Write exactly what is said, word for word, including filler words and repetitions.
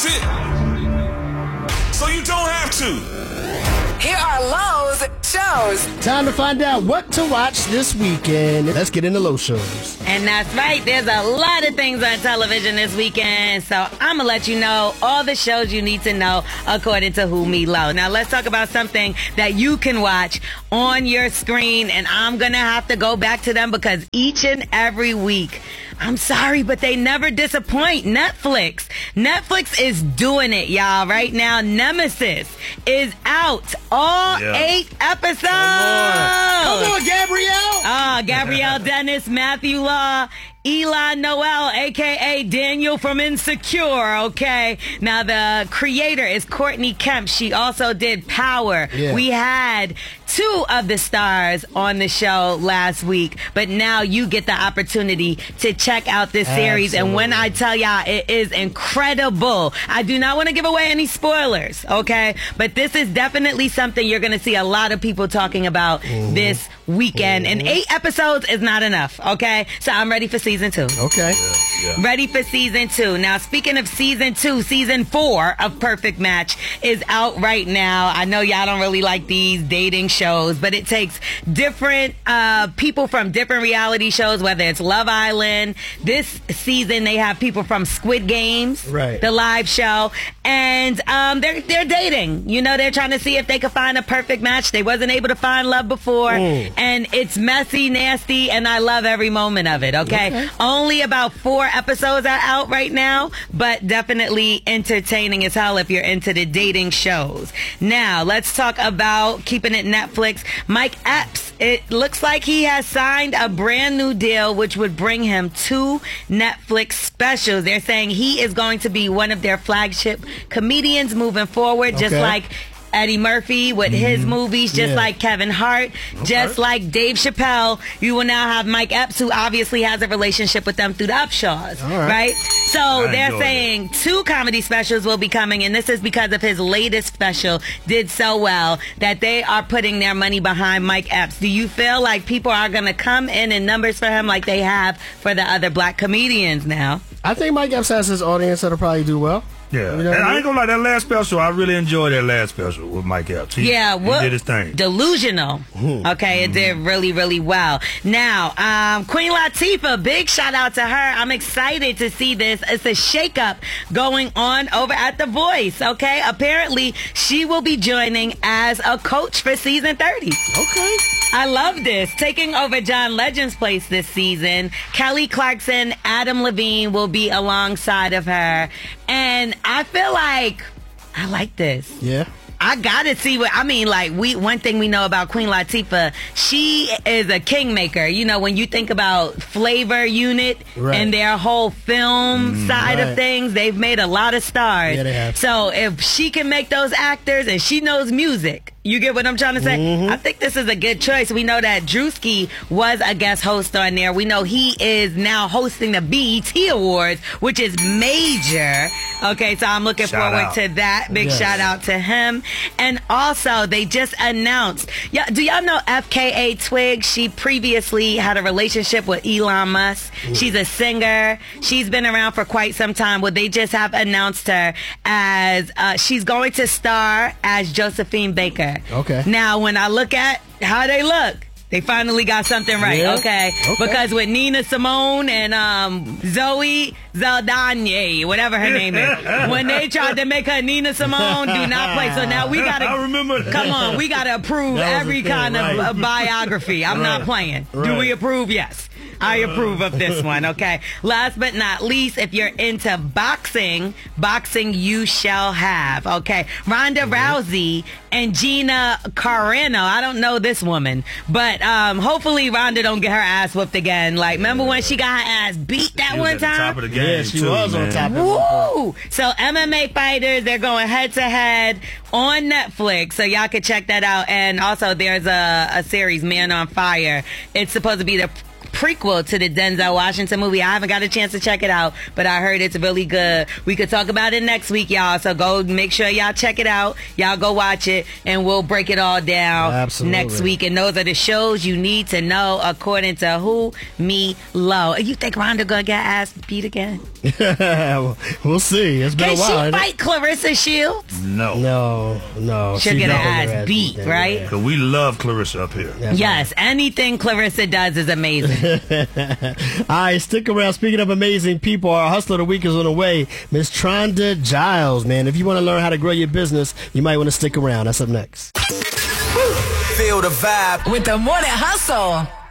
That's it. So you don't have to. Here are Lowe's shows. Time to find out what to watch this weekend. Let's get into Lowe's shows. And that's right. There's a lot of things on television this weekend. So I'm going to let you know all the shows you need to know according to Who Me Low. Now let's talk about something that you can watch on your screen. And I'm going to have to go back to them because each and every week, I'm sorry, but they never disappoint. Netflix. Netflix is doing it, y'all. Right now, Nemesis is out. All Yeah. eight episodes. Come on, Come on Gabrielle. Ah, Gabrielle Dennis, Matthew Law, Eli Noel, a k a. Daniel from Insecure, okay? Now, the creator is Courtney Kemp. She also did Power. Yeah. We had two of the stars on the show last week, but now you get the opportunity to check out this series. Absolutely. And when I tell y'all, it is incredible. I do not want to give away any spoilers, okay? But this is definitely something you're going to see a lot of people talking about mm-hmm. this weekend. Mm-hmm. And eight episodes is not enough, okay? So I'm ready for season two. Okay. Yeah, yeah. Ready for season two. Now, speaking of season two, season four of Perfect Match is out right now. I know y'all don't really like these dating shows, but it takes different uh, people from different reality shows, whether it's Love Island. This season, they have people from Squid Games, right. the live show, and um, they're they're dating. You know, they're trying to see if they could find a perfect match. They wasn't able to find love before, mm. and it's messy, nasty, and I love every moment of it, okay? okay. Only about four episodes are out right now, but definitely entertaining as hell if you're into the dating shows. Now, let's talk about keeping it Netflix. Mike Epps, it looks like he has signed a brand new deal, which would bring him two Netflix specials. They're saying he is going to be one of their flagship comedians moving forward, just okay. like Eddie Murphy with mm-hmm. his movies, just yeah. like Kevin Hart, okay. just like Dave Chappelle. You will now have Mike Epps, who obviously has a relationship with them through the Upshaws, right. right? So I they're saying it. two comedy specials will be coming, and this is because of his latest special did so well that they are putting their money behind Mike Epps. Do you feel like people are going to come in in numbers for him like they have for the other black comedians now? I think Mike Epps has his audience that'll probably do well. Yeah, you know and I, I mean? ain't gonna lie, that last special, I really enjoyed that last special with Mike Epps. He, yeah, well, he did his thing. Delusional. Mm-hmm. Okay, it did really, really well. Now, um, Queen Latifah, big shout out to her. I'm excited to see this. It's a shakeup going on over at The Voice. Okay, apparently she will be joining as a coach for season thirty. Okay. I love this. Taking over John Legend's place this season, Kelly Clarkson, Adam Levine will be alongside of her. And I feel like I like this. Yeah. I gotta see what I mean. Like we, one thing we know about Queen Latifah, she is a kingmaker. You know, when you think about Flavor Unit right. and their whole film mm, side right. of things, they've made a lot of stars. Yeah, they have. So if she can make those actors and she knows music, you get what I'm trying to say? Mm-hmm. I think this is a good choice. We know that Drewski was a guest host on there. We know he is now hosting the B E T Awards, which is major. Okay, so I'm looking shout forward out. to that. Big yes. shout out to him. And also, they just announced, yeah, do y'all know F K A Twig? She previously had a relationship with Elon Musk. Ooh. She's a singer. She's been around for quite some time. Well, they just have announced her as, uh, she's going to star as Josephine Baker. Okay. Now, when I look at how they look, they finally got something right, yeah. okay? okay? Because with Nina Simone and um, Zoe Saldana, whatever her name is, when they tried to make her Nina Simone, do not play. So now we gotta, I remember that. come on, we gotta approve every thing, kind right. of uh, biography. I'm right. not playing. Right. Do we approve? Yes. I approve of this one, okay? Last but not least, if you're into boxing, boxing you shall have, okay? Ronda mm-hmm. Rousey and Gina Carano. I don't know this woman, but um, hopefully Ronda don't get her ass whooped again. Like, remember when she got her ass beat that she one was at time? the top of the game, yeah, she too, was man. on top of Woo! So M M A fighters, they're going head to head on Netflix, so y'all can check that out. And also, there's a, a series, Man on Fire. It's supposed to be the prequel to the Denzel Washington movie. I haven't got a chance to check it out, but I heard it's really good. We could talk about it next week, y'all. So go make sure y'all check it out. Y'all go watch it, and we'll break it all down Absolutely. next week. And those are the shows you need to know according to who, me, Lo. You think Rhonda gonna get ass beat again? We'll see. It's been Can a while. she fight Clarissa Shields? No. No, no. She'll she's get her not gonna ass get beat, beat, right? yeah. Because we love Clarissa up here. That's Yes, anything Clarissa does is amazing. All right, stick around. Speaking of amazing people, our Hustler of the Week is on the way. Miss Tronda Giles, man. If you want to learn how to grow your business, you might want to stick around. That's up next. Feel the vibe with the Morning Hustle.